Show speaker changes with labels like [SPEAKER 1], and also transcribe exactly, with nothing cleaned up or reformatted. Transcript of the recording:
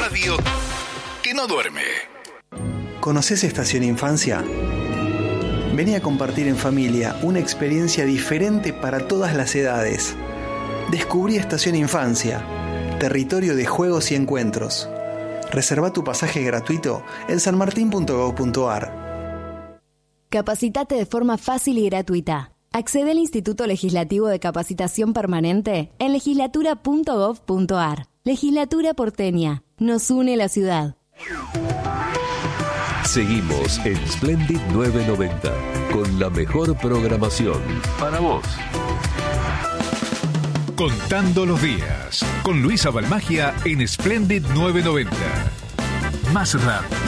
[SPEAKER 1] radio que no duerme.
[SPEAKER 2] ¿Conoces Estación Infancia? Vení a compartir en familia una experiencia diferente para todas las edades. Descubrí Estación Infancia, territorio de juegos y encuentros. Reserva tu pasaje gratuito en sanmartin punto gob punto ar.
[SPEAKER 3] Capacitate de forma fácil y gratuita. Accede al Instituto Legislativo de Capacitación Permanente en legislatura punto gob punto ar. Legislatura porteña. Nos une la ciudad.
[SPEAKER 4] Seguimos en Splendid novecientos noventa con la mejor programación para vos.
[SPEAKER 1] Contando los días con Luisa Balmagia en Splendid novecientos noventa. Más rápido,